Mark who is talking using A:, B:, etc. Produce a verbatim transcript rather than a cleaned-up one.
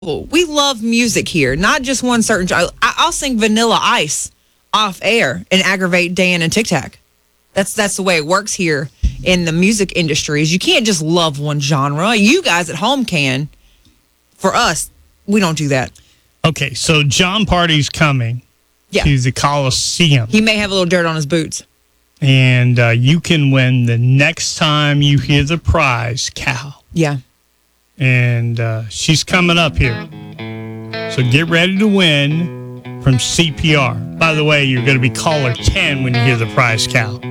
A: We love music here, not just one certain. I, I'll sing Vanilla Ice off air and aggravate Dan and Tic Tac. That's that's the way it works here in the music industry. Is you can't just love one genre. You guys at home can. For us, we don't do that.
B: Okay, so John Party's coming
A: Yeah.
B: to the Coliseum.
A: He may have a little dirt on his boots.
B: And uh, you can win the next time you hear the prize, cow.
A: Yeah.
B: And uh, she's coming up here. So get ready to win from C P R. By the way, you're going to be caller ten when you hear the prize, cow.